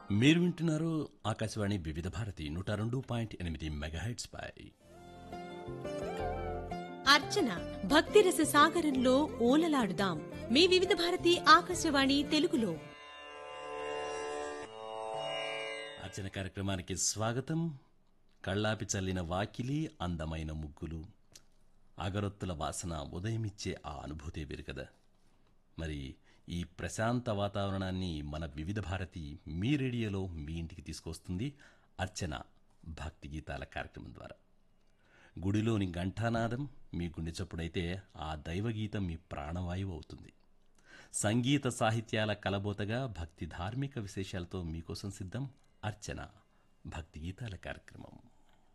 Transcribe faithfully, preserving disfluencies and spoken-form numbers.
మీరు వింటున్నారు ఆకాశవాణి వివిధ భారతి నూట రెండు పాయింట్ ఎనిమిది మెగాహెట్స్ పై. అర్చన భక్తిరస సాగరంలో ఓలలాడుదాం మీ వివిధ భారతి ఆకాశవాణి తెలుగులో. అర్చన కార్యక్రమానికి స్వాగతం. కళ్ళాపి చల్లిన వాకిలి, అందమైన ముగ్గులు, అగరొత్తుల వాసన, ఉదయమిచ్చే ఆ అనుభూతే వేరు కదా. మరి ఈ ప్రశాంత వాతావరణాన్ని మన వివిధ భారతి మీ రేడియోలో మీ ఇంటికి తీసుకొస్తుంది అర్చన భక్తి గీతాల కార్యక్రమం ద్వారా. గుడిలోని ఘంటానాదం మీ గుండె చప్పుడైతే ఆ దైవగీతం మీ ప్రాణవాయువు అవుతుంది. సంగీత సాహిత్యాల కలబోతగా భక్తి ధార్మిక విశేషాలతో మీకోసం సిద్ధం అర్చన భక్తి గీతాల కార్యక్రమం.